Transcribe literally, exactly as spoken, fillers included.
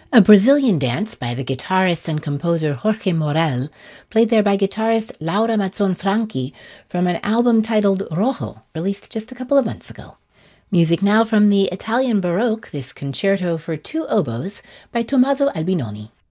A Brazilian dance by the guitarist and composer Jorge Morel, played there by guitarist Laura Mazzon Franchi from an album titled Rojo, released just a couple of months ago. Music now from the Italian Baroque, this concerto for two oboes by Tommaso Albinoni.